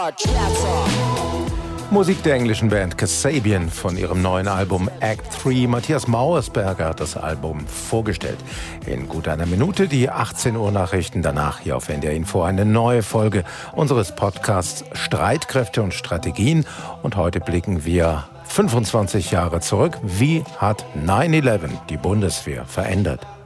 Musik der englischen Band Kasabian von ihrem neuen Album Act 3. Matthias Mauersberger hat das Album vorgestellt. In gut einer Minute die 18 Uhr Nachrichten, danach hier auf NDR Info eine neue Folge unseres Podcasts Streitkräfte und Strategien. Und heute blicken wir 25 Jahre zurück. Wie hat 9/11 die Bundeswehr verändert?